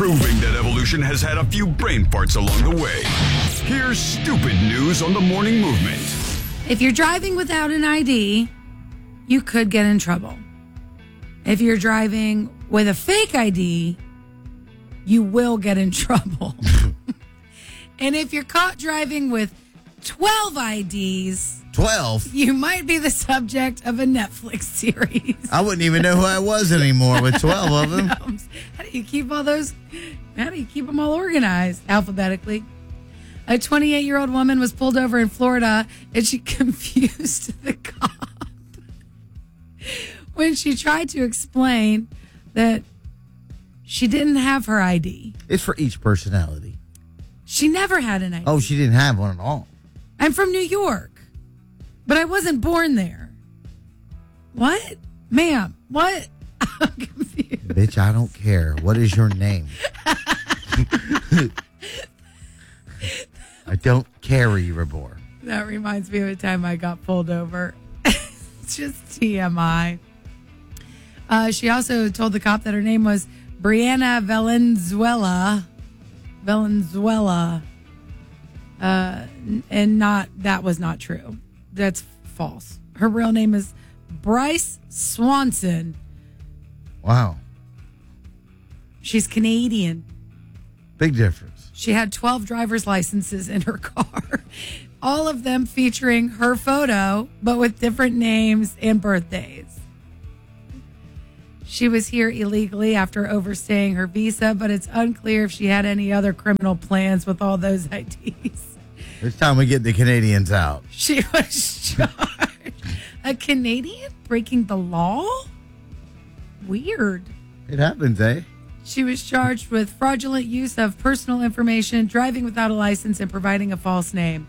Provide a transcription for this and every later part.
proving that evolution has had a few brain farts along the way. Here's stupid news on the morning movement. If you're driving without an ID, you could get in trouble. If you're driving with a fake ID, you will get in trouble. And if you're caught driving with 12 IDs... 12? You might be the subject of a Netflix series. I wouldn't even know who I was anymore with 12 of them. How do you keep all those... How do you keep them all organized alphabetically? A 28-year-old woman was pulled over in Florida, and she confused the cop when she tried to explain that she didn't have her ID. It's for each personality. She never had an ID. Oh, she didn't have one at all. I'm from New York, but I wasn't born there. What? Ma'am, what? I'm confused. Bitch, I don't care. What is your name? I don't care where you were born. That reminds me of a time I got pulled over. It's just TMI. She also told the cop that her name was Brianna Valenzuela. And that was not true. That's false. Her real name is Bryce Swanson. Wow. She's Canadian. Big difference. She had 12 driver's licenses in her car, all of them featuring her photo, but with different names and birthdays. She was here illegally after overstaying her visa, but it's unclear if she had any other criminal plans with all those IDs. It's time we get the Canadians out. She was charged. A Canadian breaking the law? Weird. It happens, eh? She was charged with fraudulent use of personal information, driving without a license, and providing a false name.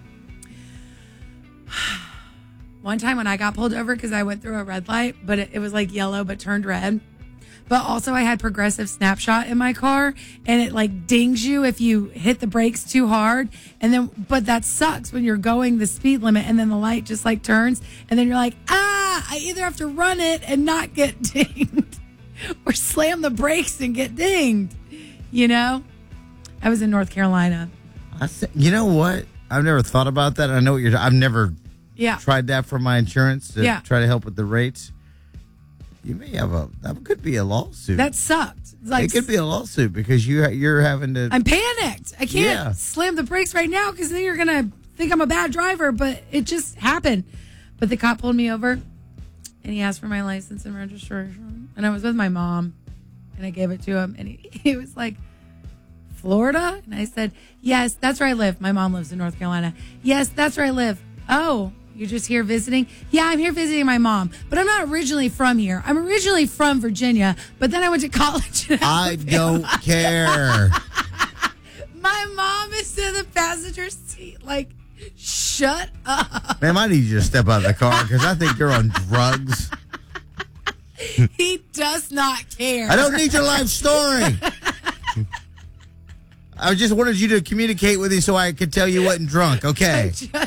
One time when I got pulled over because I went through a red light, but it was like yellow but turned red. But also I had progressive snapshot in my car, and it like dings you if you hit the brakes too hard. But that sucks when you're going the speed limit and then the light just like turns, and then you're like, I either have to run it and not get dinged or slam the brakes and get dinged. You know? I was in North Carolina. You know what? I've never thought about that. I know what you're... I've never tried that for my insurance to try to help with the rates. You may have that could be a lawsuit. That sucked. It could be a lawsuit because you're having to... I'm panicked. I can't slam the brakes right now because then you're going to think I'm a bad driver, but it just happened. But the cop pulled me over, and he asked for my license and registration. And I was with my mom, and I gave it to him, and he was like, Florida? And I said, yes, that's where I live. My mom lives in North Carolina. Yes, that's where I live. Oh, you're just here visiting? Yeah, I'm here visiting my mom, but I'm not originally from here. I'm originally from Virginia, but then I went to college. I don't care. My mom is in the passenger seat. Like, shut up. Man, I need you to step out of the car because I think you're on drugs. He does not care. I don't need your life story. I just wanted you to communicate with me so I could tell you wasn't drunk. Okay.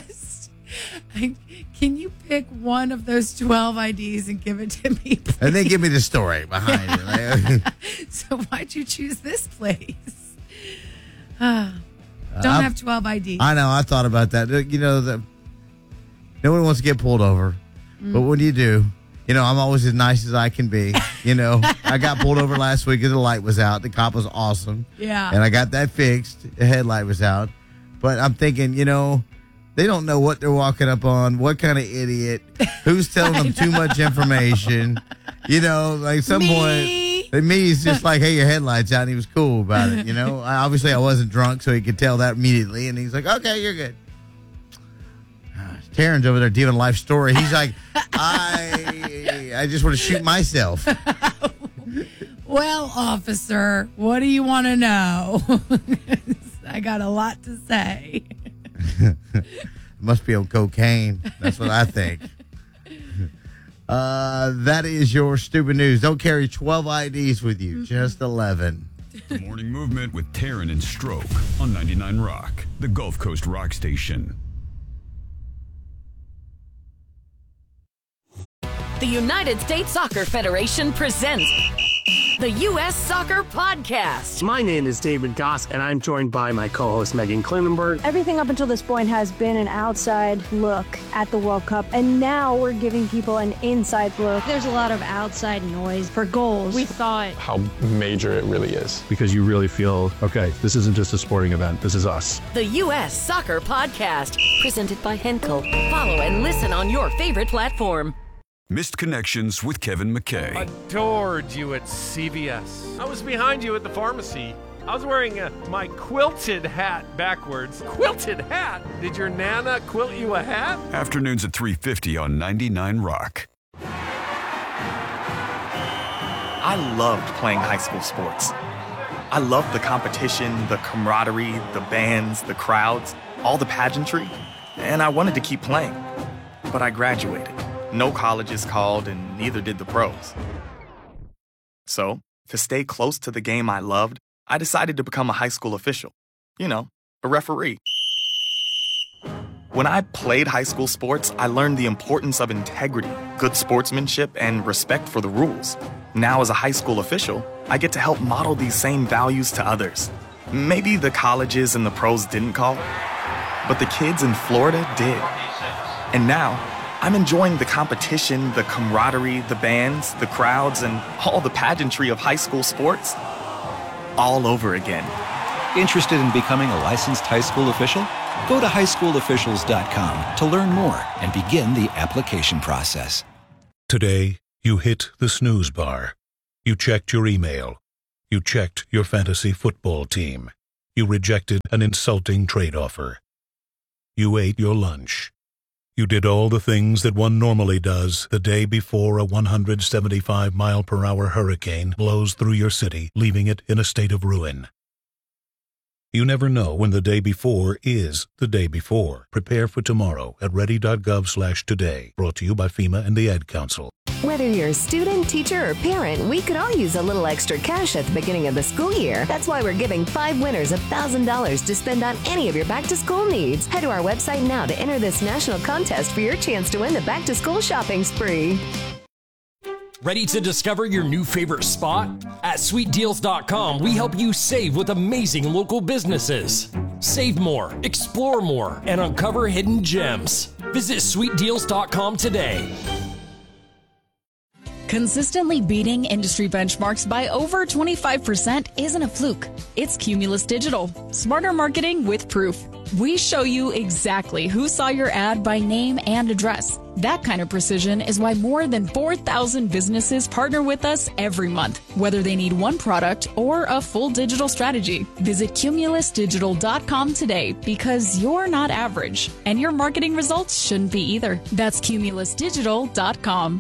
Can you pick one of those 12 IDs and give it to me, please? And then give me the story behind it. So why'd you choose this place? Don't have 12 IDs. I know. I thought about that. You know, no one wants to get pulled over. But when you do, you know, I'm always as nice as I can be. You know, I got pulled over last week because the light was out. The cop was awesome. Yeah. And I got that fixed. The headlight was out. But I'm thinking, you know, they don't know what they're walking up on. What kind of idiot? Who's telling them too much information? You know, like some point, he's just like, hey, your headlight's out. And he was cool about it. You know, obviously I wasn't drunk, so he could tell that immediately. And he's like, okay, you're good. Taryn's over there giving a life story. He's like, I just want to shoot myself. Well, officer, what do you want to know? I got a lot to say. Must be on cocaine. That's what I think. That is your stupid news. Don't carry 12 IDs with you, just 11. The morning movement with Taryn and Stroke on 99 Rock, the Gulf Coast rock station. The United States Soccer Federation presents The U.S. Soccer Podcast. My name is David Goss, and I'm joined by my co-host Megan Klinenberg. Everything up until this point has been an outside look at the World Cup, and now we're giving people an inside look. There's a lot of outside noise for goals. We thought how major it really is. Because you really feel, okay, this isn't just a sporting event, this is us. The U.S. Soccer Podcast, presented by Henkel. Follow and listen on your favorite platform. Missed Connections with Kevin McKay. Adored you at CVS. I was behind you at the pharmacy. I was wearing my quilted hat backwards. Quilted hat? Did your Nana quilt you a hat? Afternoons at 3:50 on 99 Rock. I loved playing high school sports. I loved the competition, the camaraderie, the bands, the crowds, all the pageantry, and I wanted to keep playing. But I graduated. No colleges called, and neither did the pros. So, to stay close to the game I loved, I decided to become a high school official. You know, a referee. When I played high school sports, I learned the importance of integrity, good sportsmanship, and respect for the rules. Now, as a high school official, I get to help model these same values to others. Maybe the colleges and the pros didn't call, but the kids in Florida did. And now, I'm enjoying the competition, the camaraderie, the bands, the crowds, and all the pageantry of high school sports all over again. Interested in becoming a licensed high school official? Go to highschoolofficials.com to learn more and begin the application process. Today, you hit the snooze bar. You checked your email. You checked your fantasy football team. You rejected an insulting trade offer. You ate your lunch. You did all the things that one normally does the day before a 175-mile-per-hour hurricane blows through your city, leaving it in a state of ruin. You never know when the day before is the day before. Prepare for tomorrow at ready.gov/today. Brought to you by FEMA and the Ad Council. Whether you're a student, teacher, or parent, we could all use a little extra cash at the beginning of the school year. That's why we're giving 5 winners $1,000 to spend on any of your back-to-school needs. Head to our website now to enter this national contest for your chance to win the back-to-school shopping spree. Ready to discover your new favorite spot? At sweetdeals.com, we help you save with amazing local businesses. Save more, explore more, and uncover hidden gems. Visit sweetdeals.com today. Consistently beating industry benchmarks by over 25% isn't a fluke. It's Cumulus Digital. Smarter marketing with proof. We show you exactly who saw your ad by name and address. That kind of precision is why more than 4,000 businesses partner with us every month, whether they need one product or a full digital strategy. Visit cumulusdigital.com today because you're not average, and your marketing results shouldn't be either. That's cumulusdigital.com.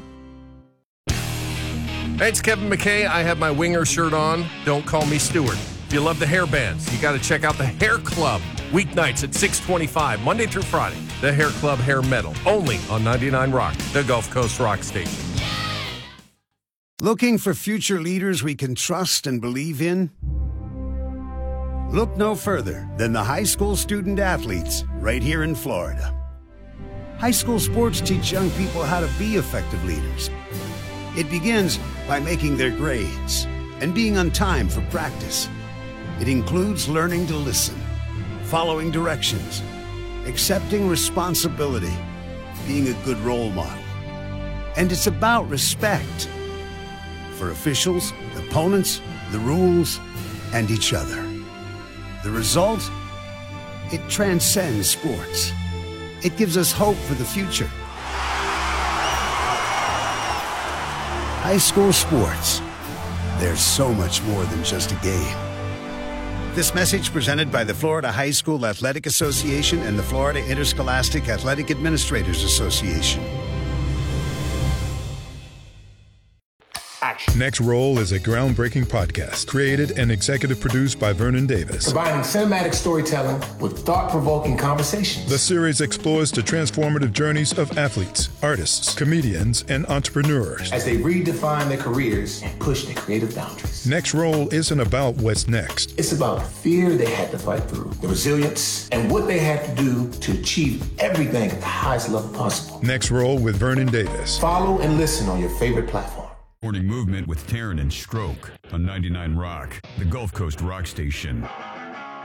Hey, it's Kevin McKay. I have my Winger shirt on. Don't call me Stewart. If you love the hair bands, you got to check out the Hair Club. Weeknights at 6:25, Monday through Friday. The Hair Club Hair Metal, only on 99 Rock, the Gulf Coast Rock Station. Looking for future leaders we can trust and believe in? Look no further than the high school student athletes right here in Florida. High school sports teach young people how to be effective leaders. It begins by making their grades and being on time for practice. It includes learning to listen, following directions, accepting responsibility, being a good role model. And it's about respect for officials, opponents, the rules, and each other. The result? It transcends sports. It gives us hope for the future. High school sports. There's so much more than just a game. This message presented by the Florida High School Athletic Association and the Florida Interscholastic Athletic Administrators Association. Next Roll is a groundbreaking podcast created and executive produced by Vernon Davis. Combining cinematic storytelling with thought-provoking conversations. The series explores the transformative journeys of athletes, artists, comedians, and entrepreneurs as they redefine their careers and push their creative boundaries. Next Roll isn't about what's next. It's about the fear they had to fight through, the resilience, and what they had to do to achieve everything at the highest level possible. Next Roll with Vernon Davis. Follow and listen on your favorite platform. Morning Movement with Taryn and Stroke on 99 Rock, the Gulf Coast rock station.